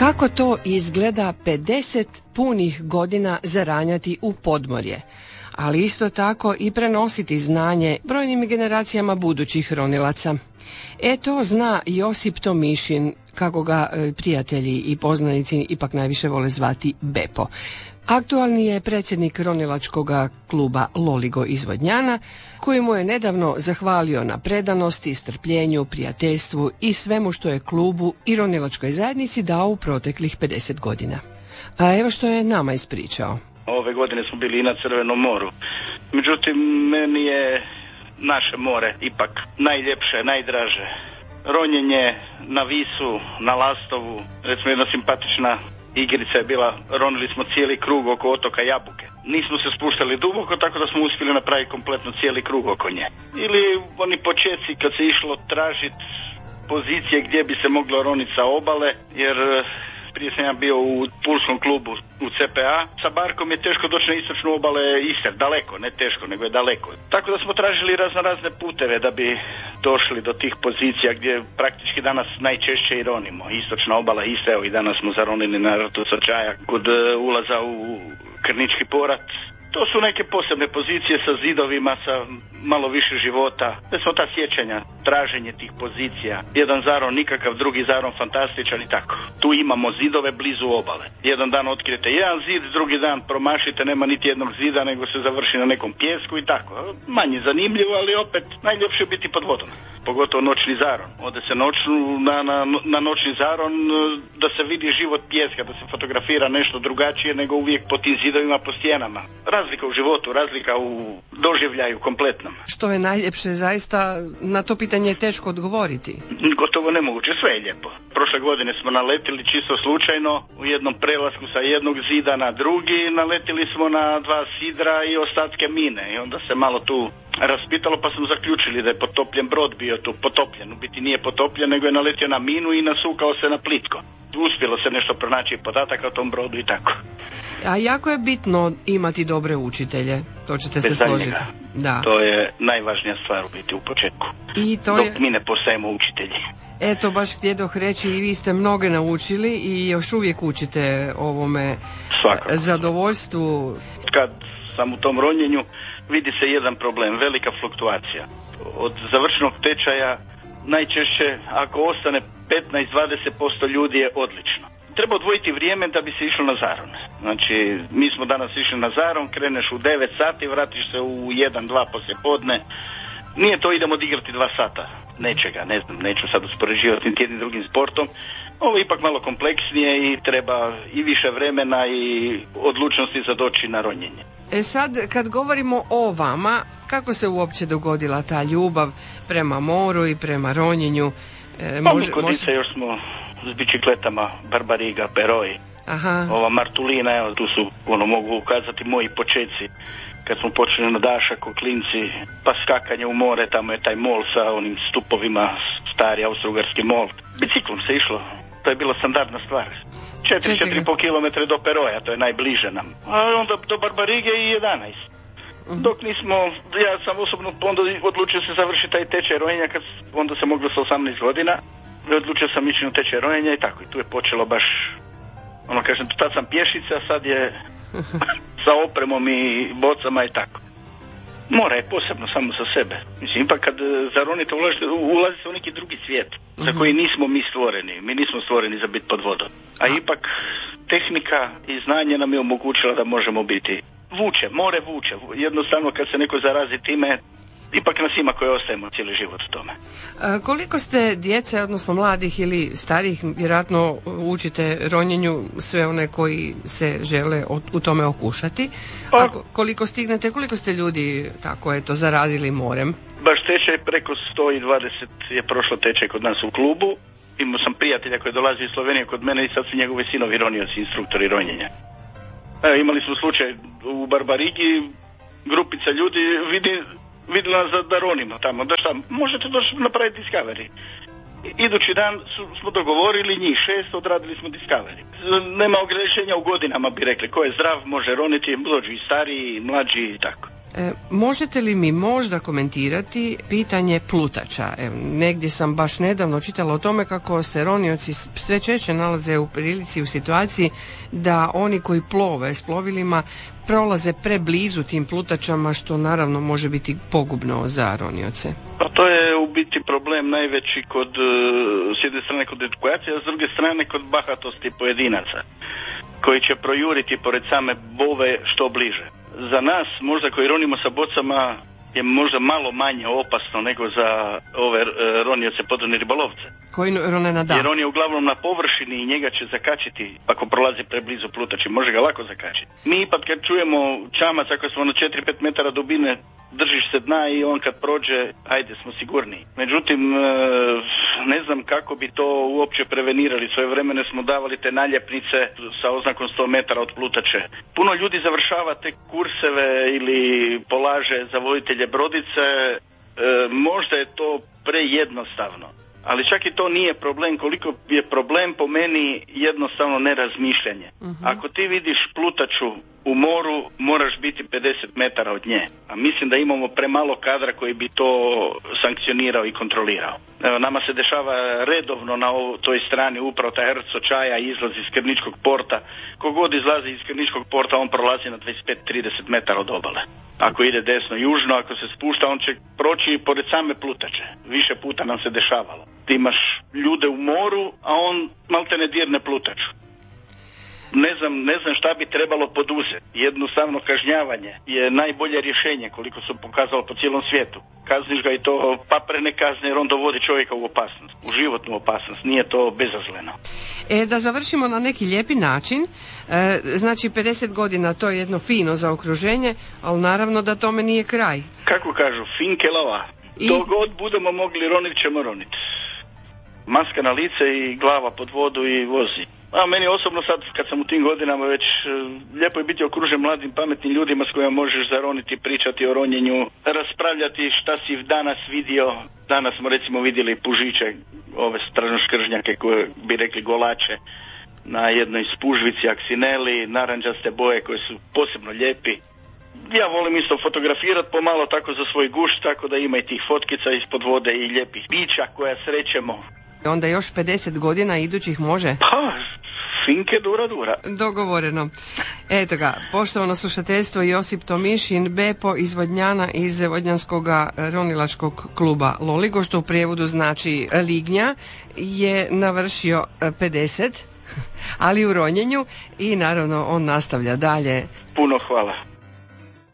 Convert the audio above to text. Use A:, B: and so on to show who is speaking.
A: Kako to izgleda 50 punih godina zaranjati u podmorje, ali isto tako i prenositi znanje brojnim generacijama budućih ronilaca. To zna Josip Tomišin, kako ga prijatelji i poznanici ipak najviše vole zvati Bepo. Aktualni je predsjednik ronilačkog kluba Loligo iz Vodnjana, koji mu je nedavno zahvalio na predanosti, strpljenju, prijateljstvu i svemu što je klubu i ronilačkoj zajednici dao u proteklih 50 godina. A evo što je nama ispričao.
B: Ove godine smo bili i na Crvenom moru. Međutim, meni je naše more ipak najljepše, najdraže. Ronjenje na Visu, na Lastovu, recimo jedna simpatična igrica je bila, ronili smo cijeli krug oko otoka Jabuke. Nismo se spuštali duboko, tako da smo uspjeli napraviti kompletno cijeli krug oko nje. Ili oni početci kad se išlo tražiti pozicije gdje bi se moglo roniti sa obale, jer prije sam ja bio u pulskom klubu u CPA. Sa barkom je teško doći na istočnu obale Istre, daleko, ne teško, nego je daleko. Tako da smo tražili razne puteve da bi došli do tih pozicija gdje praktički danas najčešće i ronimo. Istočna obala Istre, evo i danas smo zaronili na rtu Srčaja kod ulaza u Krnički porat. To su neke posebne pozicije sa zidovima, sa malo više života. To su ta sjećanja, traženje tih pozicija. Jedan zaron nikakav, drugi zaron fantastičan i tako. Tu imamo zidove blizu obale. Jedan dan otkrijete jedan zid, drugi dan promašite, nema niti jednog zida, nego se završi na nekom pijesku i tako. Manje zanimljivo, ali opet najljepše biti pod vodom. Pogotovo noćni zaron. Ode se na noćni zaron da se vidi život pijeska, da se fotografira nešto drugačije nego uvijek po tim zidovima, po stijenama. Razlika u životu, razlika u doživljaju kompletnom.
A: Što je najljepše, zaista na to pitanje je teško odgovoriti.
B: Gotovo nemoguće, sve je lijepo. Prošle godine smo naletili čisto slučajno u jednom prelasku sa jednog zida na drugi, naletili smo na dva sidra i ostatke mine i onda se malo tu raspitalo, pa smo zaključili da je potopljen brod bio tu, potopljen, u biti nije potopljen, nego je naletio na minu i nasukao se na plitko. Uspjelo se nešto pronaći podataka o tom brodu i tako.
A: A jako je bitno imati dobre učitelje, to ćete se složiti. Da.
B: To je najvažnija stvar u biti u početku.
A: I to
B: dok mi ne postajemo učitelji.
A: Eto, baš htjedoh reći, i vi ste mnoge naučili i još uvijek učite ovome zadovoljstvu.
B: Kad sam u tom ronjenju, vidi se jedan problem, velika fluktuacija. Od završenog tečaja najčešće, ako ostane 15-20% ljudi, je odlično. Treba odvojiti vrijeme da bi se išlo na zaron. Znači, mi smo danas išli na zaron, kreneš u 9 sati, vratiš se u 1-2 poslijepodne. Nije to idemo odigrati 2 sata nečega, ne znam, neću sad uspoređivati niti jednim drugim sportom. Ovo je ipak malo kompleksnije i treba i više vremena i odlučnosti za doći na ronjenje.
A: Sad, kad govorimo o vama, kako se uopće dogodila ta ljubav prema moru i prema ronjenju?
B: Kodice još smo s bicikletama, Barbariga, Peroj, ova Martulina, evo tu su, mogu ukazati moji početci. Kad smo počeli na dašak u klinci, pa skakanje u more, tamo je taj mol sa onim stupovima, stari austrougarski mol. Biciklom se išlo, to je bila standardna stvar. 4,5 km do Peroja, to je najbliže nam. A onda do Barbarige i 11. Dok nismo, ja sam osobno onda odlučio se završiti taj tečaj ronjenja, kad onda se moglo sa 18 godina. Odlučio sam ići na tečaj ronjenja i tako. I tu je počelo baš, kažem, tad sam pješica, sad je sa opremom i bocama i tako. More je posebno samo za sebe. Mislim, ipak kad zaronite ulazi se u neki drugi svijet za koji nismo mi stvoreni. Mi nismo stvoreni za biti pod vodom. A ipak tehnika i znanje nam je omogućila da možemo biti. More vuče. Jednostavno kad se neko zarazi time, ipak nas ima koji ostajemo cijeli život u tome.
A: Koliko ste djece, odnosno mladih ili starijih, vjerojatno učite ronjenju sve one koji se žele u tome okušati? Koliko stignete, koliko ste ljudi tako zarazili morem?
B: Baš tečaj preko 120 je prošlo tečaj kod nas u klubu. Imao sam prijatelja koji dolazi iz Slovenije kod mene i sad su njegovi sinovi ronioci, instruktori ronjenja. Imali smo slučaj u Barbarigi, grupica ljudi vidjela nas da ronimo tamo, da šta, možete doći napraviti Discovery. Idući dan smo dogovorili njih 6, odradili smo Discovery. Nema ograničenja u godinama, bi rekli, ko je zdrav može roniti, dođu i stariji, i mlađi i tako.
A: Možete li mi možda komentirati pitanje plutača? Negdje sam baš nedavno čitala o tome kako se ronioci sve češće nalaze u prilici, u situaciji da oni koji plove s plovilima prolaze preblizu tim plutačama, što naravno može biti pogubno za ronioce.
B: Pa to je u biti problem najveći s jedne strane kod edukacije, a s druge strane kod bahatosti pojedinaca koji će projuriti pored same bove što bliže. Za nas, možda koji ronimo sa bocama, je možda malo manje opasno nego za ove ronioce podvodne ribolovce.
A: Koji rone na dan?
B: Jer on je uglavnom na površini i njega će zakačiti ako prolazi preblizu plutači, može ga lako zakačiti. Mi ipak kad čujemo čamac, ako smo na 4-5 metara dubine, držiš se dna i on kad prođe, ajde, smo sigurniji. Međutim, ne znam kako bi to uopće prevenirali. Svojevremeno smo davali te naljepnice sa oznakom 100 metara od plutače. Puno ljudi završava te kurseve ili polaže za voditelje brodice. Možda je to prejednostavno. Ali čak i to nije problem, koliko je problem po meni jednostavno nerazmišljanje. Ako ti vidiš plutaču u moru, moraš biti 50 metara od nje. A mislim da imamo premalo kadra koji bi to sankcionirao i kontrolirao. Evo, nama se dešava redovno na toj strani upravo ta Herco Čaja izlazi iz Krničkog porta. Kogod izlazi iz Krničkog porta, on prolazi na 25-30 metara od obale. Ako ide desno južno, ako se spušta, on će proći pored same plutače. Više puta nam se dešavalo. Ti imaš ljude u moru, a on malte ne dirne plutaču. Ne znam šta bi trebalo poduzeti. Jednostavno kažnjavanje je najbolje rješenje, koliko su pokazalo po cijelom svijetu. Kazniš ga i to paprene kazne, jer on dovodi čovjeka u opasnost, u životnu opasnost. Nije to bezazleno.
A: Da završimo na neki lijepi način. Znači 50 godina to je jedno fino zaokruženje, ali naravno da tome nije kraj.
B: Kako kažu, finkelova. Dok god budemo mogli roniti, ćemo roniti. Maska na lice i glava pod vodu i vozi. A meni osobno sad, kad sam u tim godinama već, lijepo je biti okružen mladim pametnim ljudima s kojima možeš zaroniti, pričati o ronjenju, raspravljati šta si danas vidio. Danas smo recimo vidjeli pužiće, ove stražnjoškržnjake koje bi rekli golače, na jednoj spužvici aksineli, naranđaste boje koje su posebno lijepi. Ja volim isto fotografirati pomalo tako za svoj gušt, tako da ima i tih fotkica ispod vode i lijepih bića koja srećemo.
A: Onda još 50 godina idućih može?
B: Pa, finke dura.
A: Dogovoreno. Eto ga, poštovano slušateljstvo, Josip Tomišin, Bepo iz Vodnjana, iz Vodnjanskog ronilačkog kluba Loligo, što u prijevodu znači lignja, je navršio 50, ali u ronjenju, i naravno on nastavlja dalje.
B: Puno hvala.